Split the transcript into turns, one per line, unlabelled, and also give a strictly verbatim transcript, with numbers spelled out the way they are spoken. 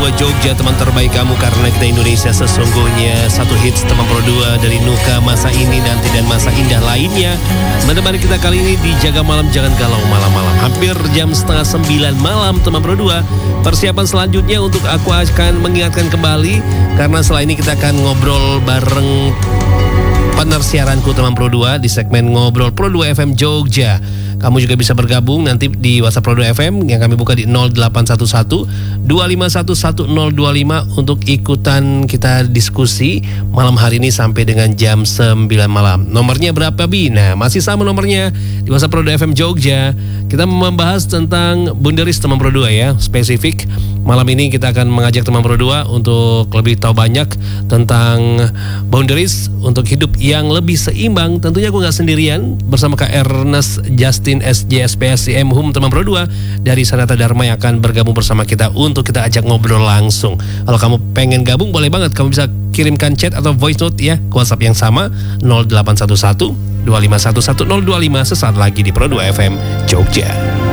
dua Jogja, teman terbaik kamu karena kita Indonesia sesungguhnya. Satu hits teman Pro dua dari Nuka, masa ini, nanti, dan masa indah lainnya menemani kita kali ini di Jaga Malam Jangan Galau malam-malam. Hampir jam setengah sembilan malam teman Pro dua. Persiapan selanjutnya untuk aku akan mengingatkan kembali, karena setelah ini kita akan ngobrol bareng partner siaranku teman Pro dua di segmen Ngobrol Pro dua F M Jogja. Kamu juga bisa bergabung nanti di WhatsApp Pro dua F M yang kami buka di nol delapan satu satu dua lima satu satu nol dua lima untuk ikutan kita diskusi malam hari ini sampai dengan jam sembilan malam. Nomornya berapa, Bi? Nah, masih sama nomornya di WhatsApp Pro dua F M Jogja. Kita membahas tentang boundaries teman Pro dua ya, spesifik. Malam ini kita akan mengajak teman Pro dua untuk lebih tahu banyak tentang boundaries untuk hidup yang lebih seimbang. Tentunya aku nggak sendirian, bersama Kak Ernest Justin S J S P S C M Hum teman Pro dua dari Sanata Dharma yang akan bergabung bersama kita untuk kita ajak ngobrol langsung. Kalau kamu pengen gabung boleh banget, kamu bisa kirimkan chat atau voice note ya ke WhatsApp yang sama nol delapan satu satu dua lima satu satu nol dua lima sesaat lagi di Pro dua F M Jogja.